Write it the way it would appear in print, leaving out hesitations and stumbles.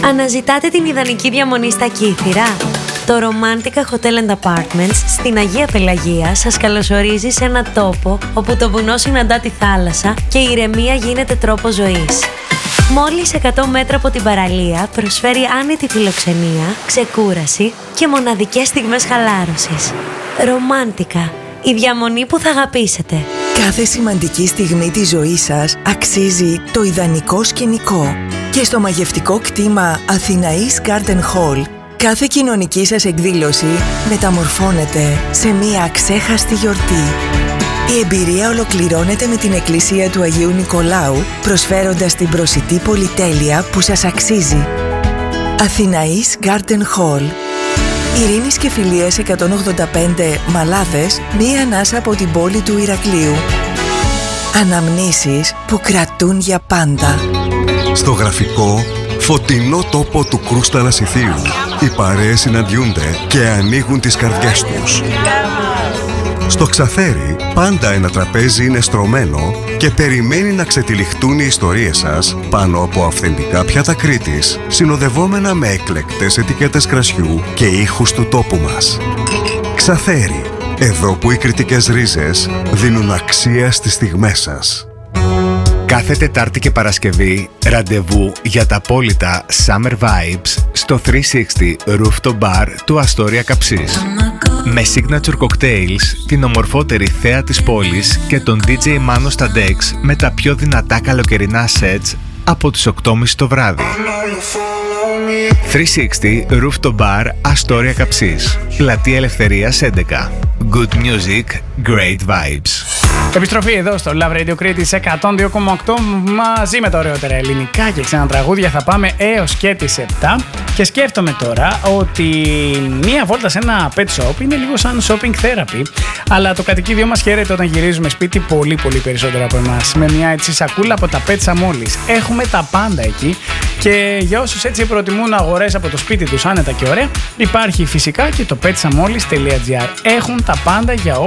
Αναζητάτε την ιδανική διαμονή στα Κύθυρα? Το Romantica Hotel and Apartments στην Αγία Πελαγία σας καλωσορίζει σε ένα τόπο όπου το βουνό συναντά τη θάλασσα και η ηρεμία γίνεται τρόπο ζωής. Μόλις 100 μέτρα από την παραλία προσφέρει άνετη φιλοξενία, ξεκούραση και μοναδικές στιγμές χαλάρωσης. Romantica, η διαμονή που θα αγαπήσετε. Κάθε σημαντική στιγμή της ζωής σας αξίζει το ιδανικό σκηνικό. Και στο μαγευτικό κτήμα Αθηναής Garden Hall, κάθε κοινωνική σας εκδήλωση μεταμορφώνεται σε μία αξέχαστη γιορτή. Η εμπειρία ολοκληρώνεται με την εκκλησία του Αγίου Νικολάου, προσφέροντας την προσιτή πολυτέλεια που σας αξίζει. Αθηναής Garden Hall. Ειρήνης και Φιλίας 185 Μαλάδες, μία ανάσα από την πόλη του Ηρακλείου. Αναμνήσεις που κρατούν για πάντα. Στο γραφικό, φωτεινό τόπο του Κρούστα Ανασιθίου, οι παρέες συναντιούνται και ανοίγουν τις καρδιές τους. Στο Ξαφέρι, πάντα ένα τραπέζι είναι στρωμένο και περιμένει να ξετυλιχτούν οι ιστορίες σας πάνω από αυθεντικά πιάτα Κρήτης, συνοδευόμενα με εκλεκτές ετικέτες κρασιού και ήχους του τόπου μας. Ξαφέρι, εδώ που οι κρητικές ρίζες δίνουν αξία στις στιγμές σας. Κάθε Τετάρτη και Παρασκευή, ραντεβού για τα απόλυτα Summer Vibes στο 360 Rooftop Bar του Αστόρια Καψής. Με signature cocktails, την ομορφότερη θέα της πόλης και τον DJ Μάνο στα decks με τα πιο δυνατά καλοκαιρινά sets από τις 8.30 το βράδυ. 360 Rooftop Bar Αστόρια Καψής. Πλατεία Ελευθερίας 11. Good music, great vibes. Επιστροφή εδώ στο Love Radio Crete 102,8 μαζί με τα ωραιότερα ελληνικά και ξένα τραγούδια. Θα πάμε έως και τις 7 και σκέφτομαι τώρα ότι μία βόλτα σε ένα pet shop είναι λίγο σαν shopping therapy, αλλά το κατοικίδιό μας χαίρεται όταν γυρίζουμε σπίτι πολύ περισσότερο από εμάς, με μια έτσι σακούλα από τα Pets Amolis. Έχουμε τα πάντα εκεί και για όσους έτσι προτιμούν αγορές από το σπίτι τους άνετα και ωραία, υπάρχει φυσικά και το petsamolis.gr. Έχουν τα πάντα για